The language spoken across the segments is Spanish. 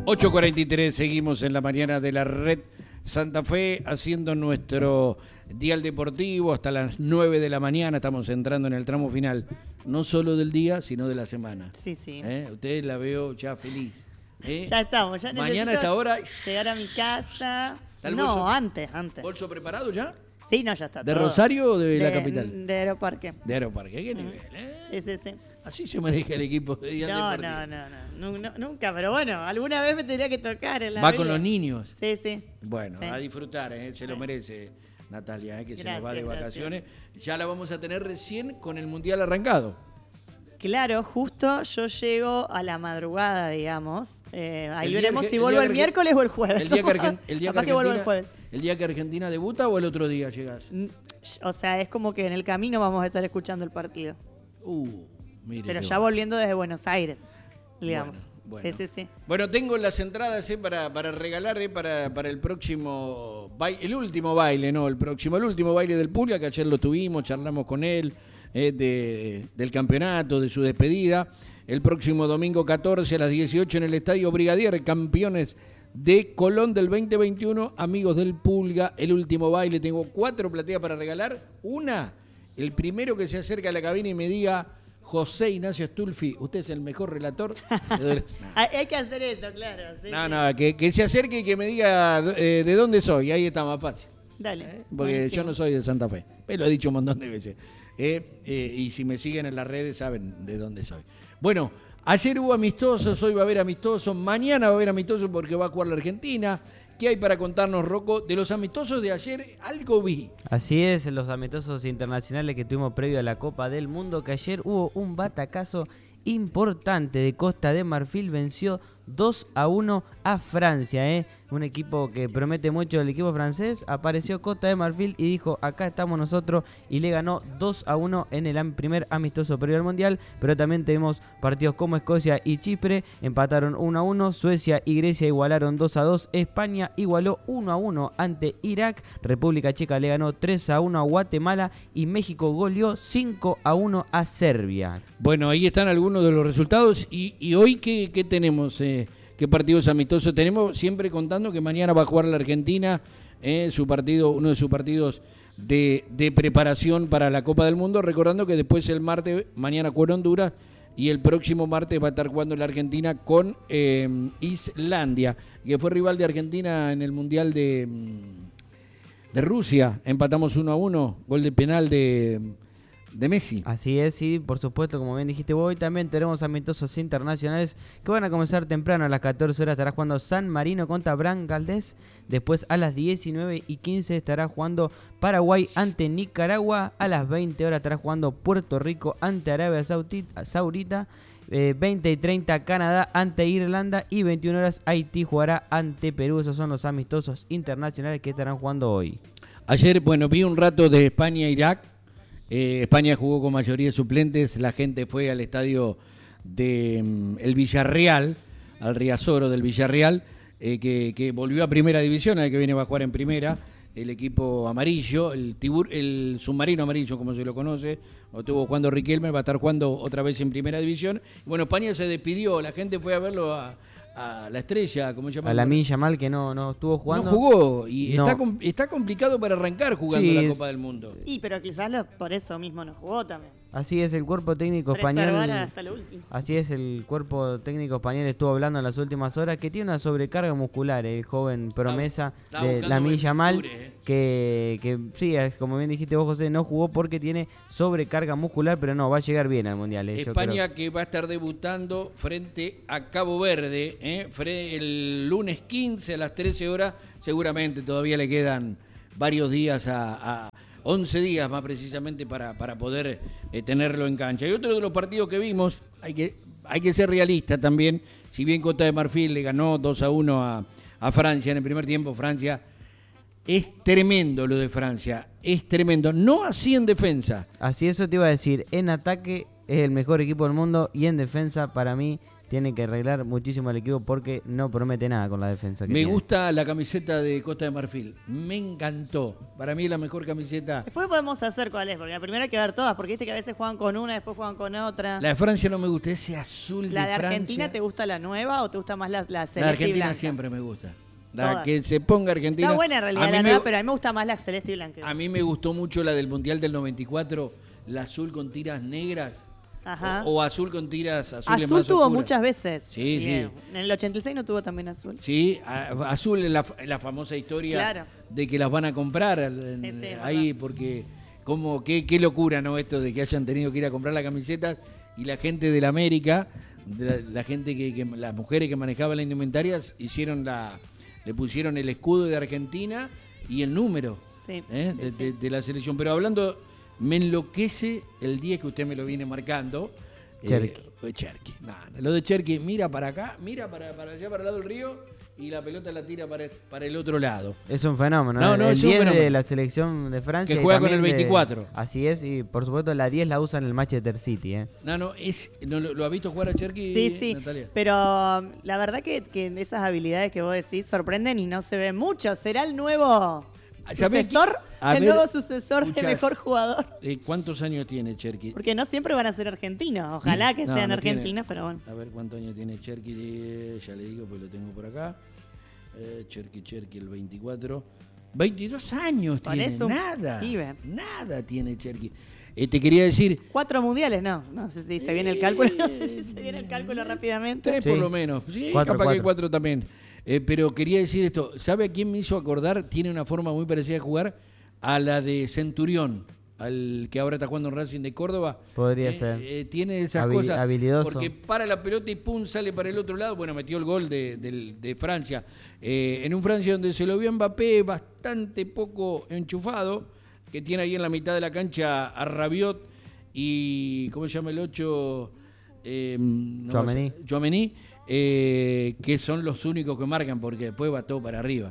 8:43, seguimos en la mañana de la Red Santa Fe haciendo nuestro dial deportivo hasta las 9 de la mañana. Estamos entrando en el tramo final, no solo del día, sino de la semana. Sí, sí. Ustedes la veo ya feliz. Ya estamos, ya mañana a esta hora. Llegar a mi casa. No, bolso, antes. ¿Bolso preparado ya? Sí, no, ya está. ¿De todo. Rosario o de la capital? De Aeroparque. De Aeroparque, ¿qué nivel? Sí, sí, sí. Así se maneja el equipo de dial deportivo. No, nunca, pero bueno, alguna vez me tendría que tocar en la ¿Va vida. con los niños? Sí, sí. Bueno, sí. A disfrutar, se lo merece Natalia, que Gracias, se nos va de vacaciones. Gracias. Ya la vamos a tener recién con el Mundial arrancado. Claro, justo yo llego a la madrugada, digamos. Ahí día veremos que- si el vuelvo día el que- miércoles o el jueves. El día que, Capaz que vuelvo el jueves. ¿El día que Argentina debuta o el otro día llegás? O sea, es como que en el camino vamos a estar escuchando el partido. Mire. Pero ya volviendo desde Buenos Aires, digamos. Bueno. Sí. Bueno, tengo las entradas para regalar para el próximo baile, el último baile del Pulga, que ayer lo tuvimos, charlamos con él del campeonato, de su despedida. El próximo domingo 14 a las 18 en el Estadio Brigadier, campeones de Colón del 2021, amigos del Pulga, el último baile. Tengo 4 plateas para regalar. Una, el primero que se acerca a la cabina y me diga: José Ignacio Astulfi, usted es el mejor relator. Hay que hacer eso, claro. Sí, que se acerque y que me diga de dónde soy. Ahí está más fácil. Dale. Porque buenísimo. yo no soy de Santa Fe. Me lo he dicho un montón de veces. Y si me siguen en las redes saben de dónde soy. Bueno, ayer hubo amistosos, hoy va a haber amistosos, mañana va a haber amistosos porque va a jugar la Argentina. ¿Qué hay para contarnos, Rocco? De los amistosos de ayer, algo vi. Así es, los amistosos internacionales que tuvimos previo a la Copa del Mundo, que ayer hubo un batacazo importante de Costa de Marfil, venció 2-1 a Francia, un equipo que promete mucho. El equipo francés, apareció Costa de Marfil y dijo: acá estamos nosotros, y le ganó 2-1 en el primer amistoso previo al Mundial. Pero también tenemos partidos como Escocia y Chipre, empataron 1-1, Suecia y Grecia igualaron 2-2, España igualó 1-1 ante Irak, República Checa le ganó 3-1 a Guatemala y México goleó 5-1 a Serbia. Bueno, ahí están algunos de los resultados. ¿Y hoy qué tenemos? ¿Qué partidos amistosos tenemos? Siempre contando que mañana va a jugar la Argentina, su partido, uno de sus partidos de preparación para la Copa del Mundo. Recordando que después el martes, mañana con Honduras, y el próximo martes va a estar jugando la Argentina con Islandia, que fue rival de Argentina en el Mundial de Rusia. Empatamos 1-1, gol de penal de Messi. Así es, sí, por supuesto, como bien dijiste vos. Hoy también tenemos amistosos internacionales que van a comenzar temprano. A las 14 horas estará jugando San Marino contra Brancaldés. Después a las 19:15 estará jugando Paraguay ante Nicaragua. A las 20 horas estará jugando Puerto Rico ante Arabia Saudita. 20:30 Canadá ante Irlanda. Y 21 horas Haití jugará ante Perú. Esos son los amistosos internacionales que estarán jugando hoy. Ayer, vi un rato de España-Irak. España jugó con mayoría de suplentes. La gente fue al estadio de el Villarreal, al Riazoro del Villarreal, que volvió a primera división, el que viene va a jugar en primera. El equipo amarillo, el submarino amarillo, como se lo conoce, lo estuvo jugando Riquelme, va a estar jugando otra vez en primera división. Bueno, España se despidió, la gente fue a verlo a la estrella, como se llama. A Lamine Yamal, que no estuvo jugando. No jugó, y no. está complicado para arrancar jugando la Copa del Mundo. Sí, pero quizás por eso mismo no jugó también. Así es, el cuerpo técnico Preservar español. hasta lo último. Así es, el cuerpo técnico español estuvo hablando en las últimas horas que tiene una sobrecarga muscular, el joven promesa de Lamine Yamal, que sí, como bien dijiste vos, José, no jugó porque tiene sobrecarga muscular, pero no, va a llegar bien al Mundial. España que va a estar debutando frente a Cabo Verde, el lunes 15 a las 13 horas, seguramente todavía le quedan varios días 11 días más precisamente para poder tenerlo en cancha. Y otro de los partidos que vimos, hay que ser realista también, si bien Costa de Marfil le ganó 2-1 a Francia en el primer tiempo. Francia, es tremendo lo de Francia, es tremendo, no así en defensa. Así, eso te iba a decir, en ataque es el mejor equipo del mundo y en defensa para mí tiene que arreglar muchísimo el equipo porque no promete nada con la defensa que Me tiene. gusta la camiseta de Costa de Marfil. Me encantó. Para mí es la mejor camiseta. Después podemos hacer cuál es, porque la primera hay que ver todas, porque viste que a veces juegan con una, después juegan con otra. La de Francia no me gusta, ese azul ¿La de Francia. Argentina te gusta la nueva o te gusta más la celeste La de Argentina y blanca? siempre me gusta. La Todas. que se ponga Argentina. Está buena en realidad la nueva, pero a mí me gusta más la celeste y blanca. A mí me gustó mucho la del Mundial del 94, la azul con tiras negras. Ajá. O azul con tiras azules Azul más tuvo oscuras. muchas veces. Sí, Y, sí. En el 86 no tuvo también azul. Sí, azul es la famosa historia Claro. de que las van a comprar Sí, ahí verdad. porque qué locura, ¿no? Esto de que hayan tenido que ir a comprar la camiseta y la gente de la América, la gente las mujeres que manejaban las indumentarias le pusieron el escudo de Argentina y el número Sí, de la selección. Pero hablando, me enloquece el 10 que usted me lo viene marcando. Cherki. Lo de Cherki, mira para acá, mira para allá, para el lado del río, y la pelota la tira para el otro lado. Es un fenómeno. No, el es un 10 fenómeno. de la selección de Francia. Que y juega con también el 24. Así es, y por supuesto la 10 la usa en el Manchester City. No, ¿lo ha visto jugar a Cherki, sí. Natalia? Pero la verdad que esas habilidades que vos decís sorprenden y no se ven mucho. ¿Será el nuevo ¿Sabés sucesor? a El ver, nuevo sucesor de escuchás, mejor jugador. ¿Cuántos años tiene Cherki? Porque no siempre van a ser argentinos. Ojalá que No, sean no tiene. argentinos, pero bueno. A ver cuántos años tiene Cherki, ya le digo, pues lo tengo por acá. Cherki, el 24. 22 años tiene, Parece un nada. pibe. Nada tiene Cherki. Te quería decir, 4 mundiales, no sé si se viene el cálculo, no sé si se viene el cálculo rápidamente. 3 Sí. por lo menos. Sí, 4, capaz que 4. 4 también. Pero quería decir esto. ¿Sabe a quién me hizo acordar? Tiene una forma muy parecida de jugar a la de Centurión, al que ahora está jugando en Racing de Córdoba. Podría ser. Tiene esas cosas. Habilidoso. Porque para la pelota y pum, sale para el otro lado. Bueno, metió el gol de Francia. En un Francia donde se lo vio a Mbappé bastante poco enchufado, que tiene ahí en la mitad de la cancha a Rabiot y, ¿cómo se llama el 8? Tchouaméni, que son los únicos que marcan, porque después va todo para arriba.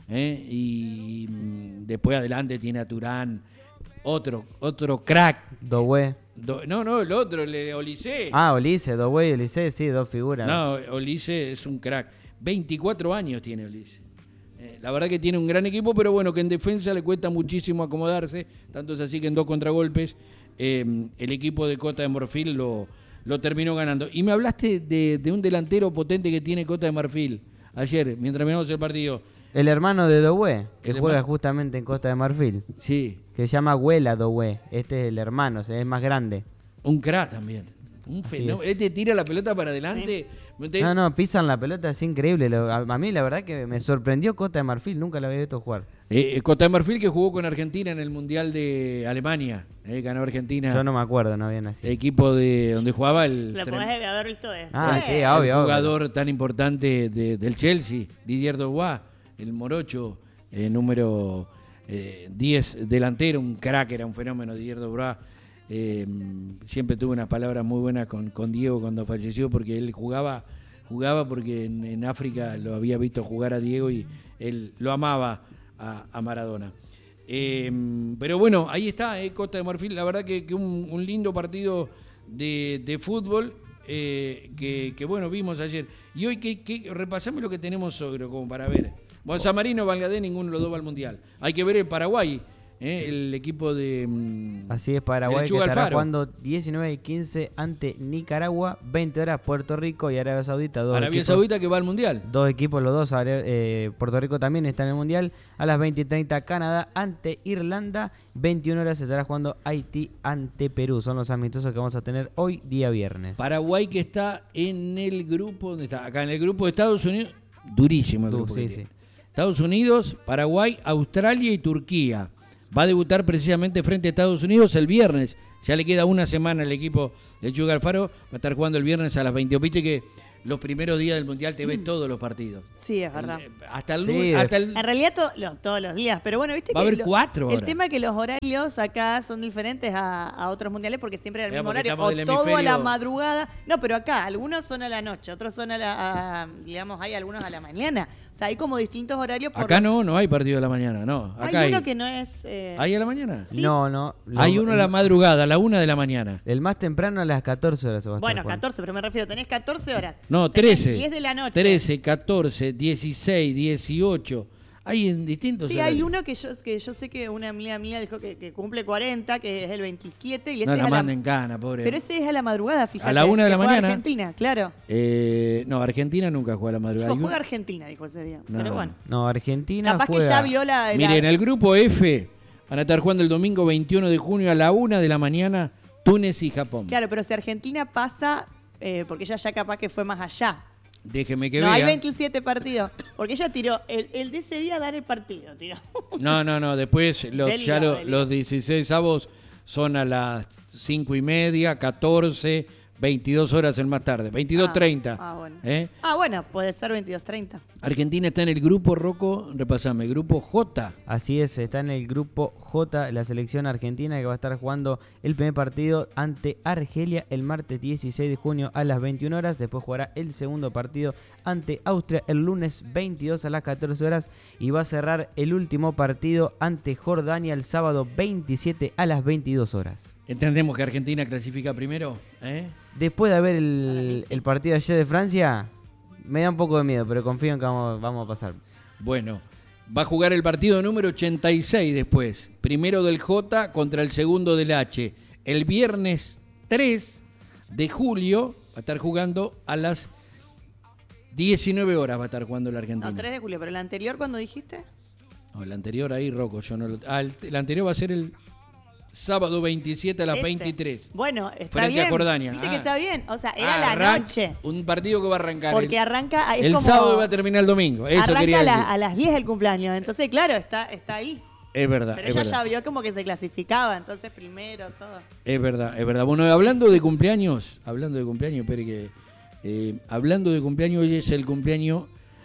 Y después adelante tiene a Turán, otro crack. Doué. El otro, Olise. Olise, Doué y Olise, sí, dos figuras. No, Olise es un crack. 24 años tiene Olise. La verdad que tiene un gran equipo, pero bueno, que en defensa le cuesta muchísimo acomodarse. Tanto es así que en 2 contragolpes el equipo de Costa de Marfil lo terminó ganando. Y me hablaste de un delantero potente que tiene Costa de Marfil ayer, mientras miramos el partido. El hermano de Doué, que El juega hermano. justamente en Costa de Marfil, Sí, que se llama Huela Doué. Este es el hermano, es más grande. un crack también. Un fenómeno. Este tira la pelota para adelante. No, pisan la pelota, es increíble. A mí la verdad que me sorprendió Costa de Marfil, nunca lo había visto jugar. Costa de Marfil que jugó con Argentina en el Mundial de Alemania. Ganó Argentina. Yo no me acuerdo, no había nacido. Equipo de donde jugaba el Lo podés haber visto de. Sí, el obvio. jugador tan importante del Chelsea, Didier Drogba, el morocho, número 10 delantero, un crack, era un fenómeno Didier Drogba. Siempre tuve unas palabras muy buenas con Diego cuando falleció, porque él jugaba porque en África lo había visto jugar a Diego y él lo amaba a Maradona. Pero bueno, ahí está, Costa de Marfil, la verdad que un lindo partido de fútbol que bueno, vimos ayer. Y hoy repasame lo que tenemos hoy, como para ver. Bueno, San Marino, Bangladesh, ninguno de los dos va al Mundial. Hay que ver el Paraguay, el equipo de... Así es, Paraguay que Chuga estará Alfaro. jugando 19 y 15 ante Nicaragua, 20 horas Puerto Rico y Arabia Saudita. Arabia Saudita que va al Mundial. Dos equipos, los dos. Puerto Rico también está en el Mundial. A las 20:30 Canadá ante Irlanda. 21 horas se estará jugando Haití ante Perú. Son los amistosos que vamos a tener hoy, día viernes. Paraguay que está en el grupo, ¿dónde está? Acá en el grupo de Estados Unidos. Durísimo el grupo que tiene. Estados Unidos, Paraguay, Australia y Turquía. Va a debutar precisamente frente a Estados Unidos el viernes. Ya le queda una semana al equipo del Chuga Alfaro. Va a estar jugando el viernes a las 20. Viste que los primeros días del Mundial te ves todos los partidos. Sí, es verdad. Hasta el Sí. lunes, hasta el... En realidad todos los días, pero bueno, viste Va a que haber 4 el ahora. tema es que los horarios acá son diferentes a otros mundiales porque siempre era el mismo Porque horario, estamos o del todo a la hemisferio- madrugada. No, pero acá algunos son a la noche, otros son digamos, hay algunos a la mañana. O sea, hay como distintos horarios. Acá no hay partido de la mañana, no. Acá Hay uno que no es... ¿Hay a la mañana? Sí. No. Hay uno a la madrugada, a la 1 de la mañana. El más temprano a las 14 horas se va a estar Bueno, jugando. 14, pero me refiero, tenés 14 horas. No, Tenés 13. 10 de la noche. 13, 14, 16, 18. Hay en distintos Sí, hay horarios. uno que yo sé que una amiga mía dijo que cumple 40, que es el 27, y ese No es la a la... manden cana, pobre. Pero ese es a la madrugada, fíjate. A la 1 de la que juega mañana. Argentina, claro. No, Argentina nunca juega a la madrugada. Dijo, Hay un- juega Argentina, dijo ese día. No. Pero bueno. No, Argentina Capaz juega. que ya vio la... Miren, el grupo F van a estar jugando el domingo 21 de junio a la 1 de la mañana, Túnez y Japón. Claro, pero si Argentina pasa, porque ella ya capaz que fue más allá. Déjeme que No, hay vea. 27 partidos. Porque ella tiró, el de ese día dar el partido, tiró. No, después Deliga. los 16 avos son a las 5:30, 14, 22 horas el más tarde, 22:30. Bueno. ¿Eh? Bueno, puede ser 22:30. Argentina está en el grupo, Rocco, repasame, grupo J. Así es, está en el grupo J, la selección argentina que va a estar jugando el primer partido ante Argelia el martes 16 de junio a las 21 horas. Después jugará el segundo partido ante Austria el lunes 22 a las 14 horas. Y va a cerrar el último partido ante Jordania el sábado 27 a las 22 horas. ¿Entendemos que Argentina clasifica primero? ¿Eh? Después de ver el partido ayer de Francia, me da un poco de miedo, pero confío en que vamos a pasar. Bueno, va a jugar el partido número 86 después. Primero del J contra el segundo del H. El viernes 3 de julio va a estar jugando a las 19 horas va a estar jugando la Argentina. No, 3 de julio, pero el anterior, ¿cuándo dijiste? No, el anterior ahí, Rocco, yo no lo... el anterior va a ser el sábado 27 a las 23. Bueno, está Frente bien. a Jordania. Viste que está bien. O sea, era la Arran- noche. Un partido que va a arrancar. Porque arranca... Es el como, sábado va a terminar el domingo. Eso arranca quería decir. a las 10 el cumpleaños. Entonces, claro, está ahí. Es verdad, Pero es ella verdad. ya vio como que se clasificaba. Entonces, primero, todo. Es verdad, es verdad. Bueno, hablando de cumpleaños, espere que... hablando de cumpleaños, hoy es el cumpleaños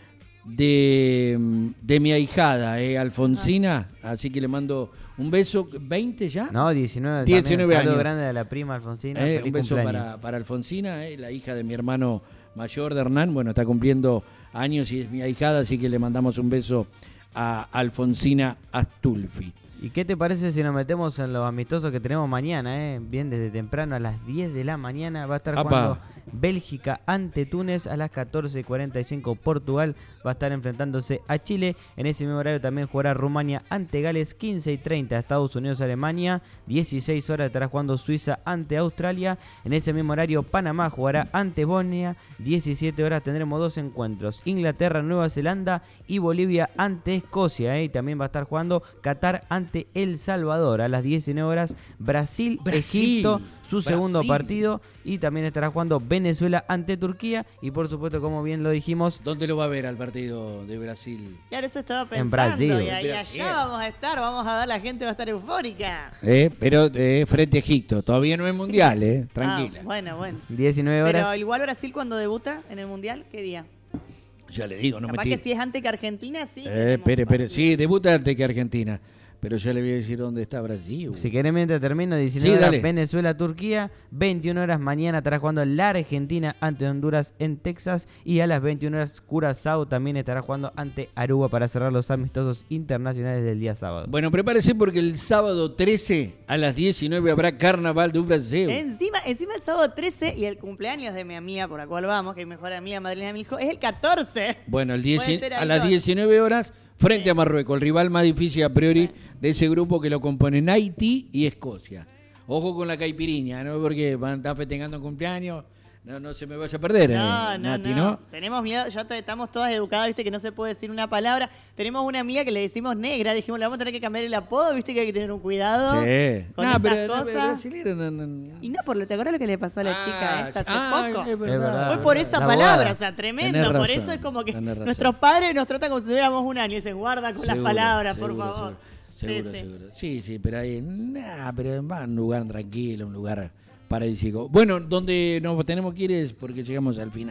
de mi ahijada, Alfonsina. Así que le mando un beso. ¿20 ya? No, 19, 19 también. años. Saludo grande a la prima Alfonsina. Feliz Un beso cumpleaños. para Alfonsina, la hija de mi hermano mayor de Hernán. Bueno, está cumpliendo años y es mi ahijada, así que le mandamos un beso a Alfonsina Astulfi. ¿Y qué te parece si nos metemos en los amistosos que tenemos mañana? Bien, desde temprano a las 10 de la mañana va a estar Apa. jugando Bélgica ante Túnez, a las 14:45 Portugal va a estar enfrentándose a Chile. En ese mismo horario también jugará Rumania ante Gales, 15:30 Estados Unidos Alemania, 16 horas estará jugando Suiza ante Australia. En ese mismo horario Panamá jugará ante Bosnia, 17 horas tendremos dos encuentros, Inglaterra, Nueva Zelanda y Bolivia ante Escocia. Y también va a estar jugando Qatar ante El Salvador a las 19 horas, Brasil. Egipto, su segundo partido, y también estará jugando Venezuela ante Turquía. Y por supuesto, como bien lo dijimos, ¿Dónde lo va a ver al partido de Brasil? Claro, eso estaba pensando. En Brasil. Y ahí allá vamos a estar, la gente va a estar eufórica. Pero frente a Egipto. Todavía no es mundial, tranquila. Bueno. 19 horas. Pero igual Brasil cuando debuta en el Mundial, ¿qué día? Ya le digo, no Capaz me que tire. si es antes que Argentina, sí. Espere. Sí, debuta antes que Argentina. Pero ya le voy a decir dónde está Brasil. Si querés, mientras termino, 19 Sí, horas dale. Venezuela-Turquía, 21 horas mañana estará jugando la Argentina ante Honduras en Texas, y a las 21 horas Curazao también estará jugando ante Aruba para cerrar los amistosos internacionales del día sábado. Bueno, prepárese porque el sábado 13 a las 19 habrá Carnaval do Brasil. Encima el sábado 13 y el cumpleaños de mi amiga por la cual vamos, que es mejor amiga, madrina de mi hijo, es el 14. Bueno, Puede ser a ahí las todo. 19 horas frente a Marruecos, el rival más difícil a priori de ese grupo que lo componen Haití y Escocia. Ojo con la caipiriña, ¿no? Porque van a estar festejando cumpleaños. No se me vaya a perder, Nati, ¿no? Tenemos miedo, estamos todas educadas, viste que no se puede decir una palabra. Tenemos una amiga que le decimos negra, dijimos, le vamos a tener que cambiar el apodo, viste que hay que tener un cuidado Sí. con No, esas pero cosas. brasilero Y no, ¿te acuerdas lo que le pasó a la chica esta hace poco? Es Es verdad. Fue por esa La palabra, abogada. o sea, tremendo. Tenés Por razón, eso es como que tenés razón. nuestros padres nos tratan como si tuviéramos un año y dicen, guarda con las Seguro, palabras, por seguro, favor. Seguro. Sí. Sí, pero ahí, pero va a un lugar tranquilo, un lugar paradisíaco. Bueno, donde nos tenemos que ir es porque llegamos al final.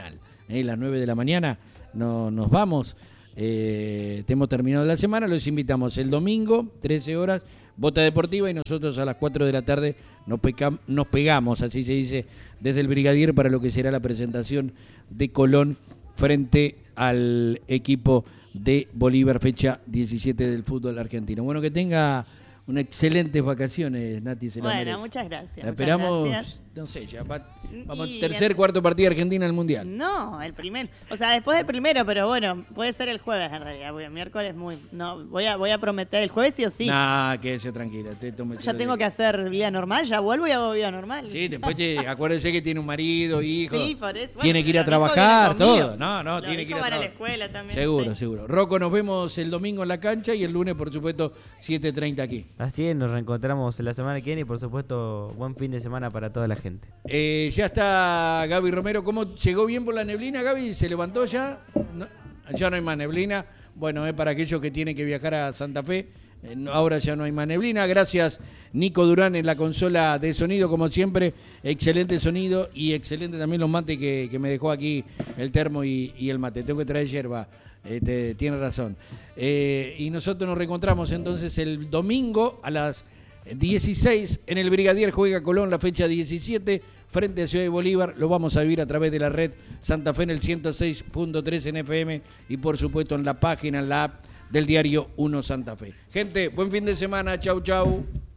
las 9 de la mañana nos vamos. Hemos terminado la semana, los invitamos el domingo, 13 horas, Bota Deportiva, y nosotros a las 4 de la tarde nos pegamos, así se dice, desde el Brigadier para lo que será la presentación de Colón frente al equipo de Bolívar, fecha 17 del fútbol argentino. Bueno, que tenga unas excelentes vacaciones, Nati, se la merece. Bueno, muchas gracias. La esperamos, no sé, ya vamos tercer, cuarto partido Argentina al Mundial. No, el primero. O sea, después del primero, pero bueno, puede ser el jueves en realidad, porque el miércoles voy a prometer el jueves sí o sí. Nah, quédese tranquila. Ya tengo que hacer vida normal, ya vuelvo y hago vida normal. Sí, después acuérdese que tiene un marido, hijo. Sí, por eso. Bueno, tiene que ir a trabajar, todo. No, tiene que ir a trabajar. Para la escuela también. Seguro. Rocco, nos vemos el domingo en la cancha y el lunes, por supuesto, 7:30 aquí. Así es, nos reencontramos la semana que viene y por supuesto buen fin de semana para toda la gente. Ya está Gaby Romero. ¿Cómo llegó bien por la neblina, Gaby? ¿Se levantó ya? No, ya no hay más neblina. Bueno, es para aquellos que tienen que viajar a Santa Fe. Ahora ya no hay más neblina. Gracias, Nico Durán, en la consola de sonido, como siempre. Excelente sonido y excelente también los mates que me dejó aquí el termo y el mate. Tengo que traer yerba. Tiene razón. Y nosotros nos reencontramos entonces el domingo a las 16 en el Brigadier. Juega Colón la fecha 17 frente a Ciudad de Bolívar. Lo vamos a vivir a través de la red Santa Fe en el 106.3 en FM y por supuesto en la página, en la app del diario 1 Santa Fe. Gente, buen fin de semana. Chau.